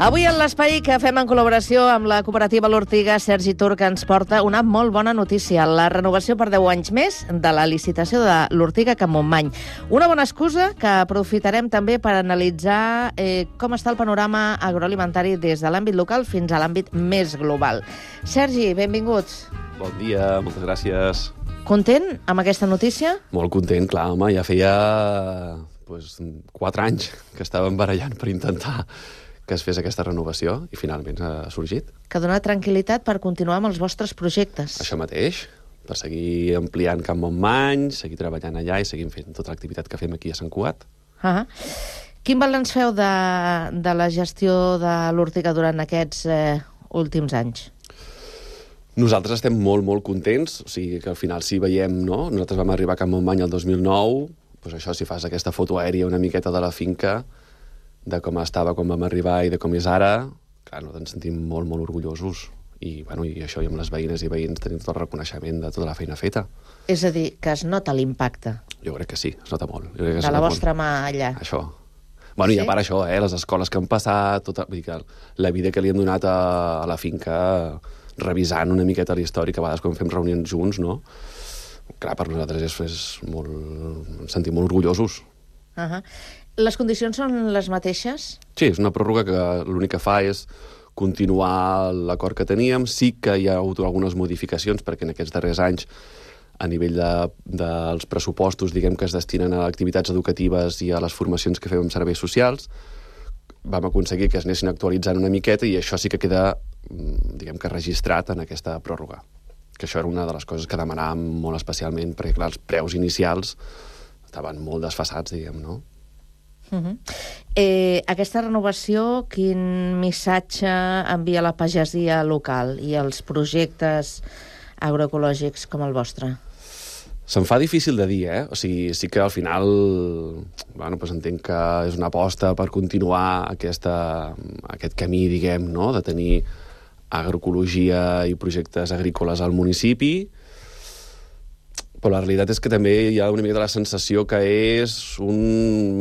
Avui en l'Espai que fem en col·laboració amb la cooperativa L'Ortiga, Sergi Turc ens porta una molt bona notícia, la renovació per 10 anys més de la licitació de l'Ortiga Can Montmany. Una bona excusa que aprofitarem també per analitzar com està el panorama agroalimentari des de l'àmbit local fins a l'àmbit més global. Sergi, benvinguts. Bon dia, moltes gràcies. Content amb aquesta notícia? Molt content, clar, home, ja feia 4 anys que estàvem barallant per intentar que es fes aquesta renovació i finalment ha sorgit. Que dona tranquil·litat per continuar amb els vostres projectes. Això mateix, per seguir ampliant Can Montmany, seguir treballant allà i seguir fent tota l'activitat que fem aquí a Sant Cugat. Quin balanç feu de la gestió de l'Ortiga durant aquests últims anys? Nosaltres estem molt, molt contents, o sigui que al final sí veiem, no? Nosaltres vam arribar a Can Montmany el 2009, doncs això, si fas aquesta foto aèria una miqueta de la finca, de com estava quan vam arribar i de com és ara, clar, ens sentim molt, molt orgullosos. I això, i amb les veïnes i veïns tenim tot el reconeixement de tota la feina feta. És a dir, que es nota l'impacte. Jo crec que sí, es nota molt. De la vostra mà allà. Això. I a part això, les escoles que han passat, vull dir que la vida que li han donat a la finca, revisant una miqueta la història, que a vegades quan fem reunions junts, no? Clar, per nosaltres és molt... ens sentim molt orgullosos. Les condicions són les mateixes? Sí, és una pròrroga que l'únic que fa és continuar l'acord que teníem. Sí que hi ha hagut algunes modificacions, perquè en aquests darrers anys, a nivell dels pressupostos, diguem que es destinen a activitats educatives i a les formacions que fem amb serveis socials, vam aconseguir que es anessin actualitzant una miqueta i això sí que queda, diguem que registrat en aquesta pròrroga. Que això era una de les coses que demanàvem molt especialment, perquè clar, els preus inicials estaven molt desfasats, diguem, no? Aquesta renovació, quin missatge envia a la pagesia local i als projectes agroecològics com el vostre? Se'm fa difícil de dir, O sigui, sí que al final entenc que és una aposta per continuar aquest camí, diguem, no?, de tenir agroecologia i projectes agrícoles al municipi, però la realitat és que també hi ha una mica de la sensació que és un